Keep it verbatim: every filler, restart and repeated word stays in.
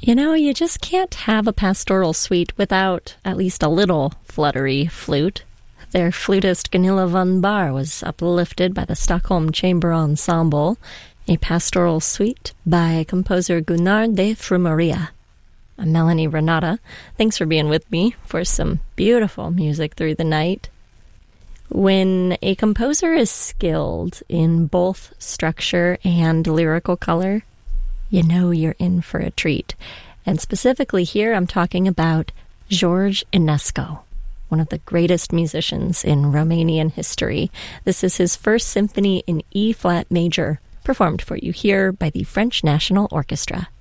You know, you just can't have a pastoral suite without at least a little fluttery flute. Their flutist Gunilla von Bahr was uplifted by the Stockholm Chamber Ensemble, a pastoral suite by composer Gunnar de Frumaria. I'm Melanie Renata. Thanks for being with me for some beautiful music through the night. When a composer is skilled in both structure and lyrical color, you know you're in for a treat. And specifically here, I'm talking about George Enescu, one of the greatest musicians in Romanian history. This is his first symphony in E-flat major, performed for you here by the French National Orchestra.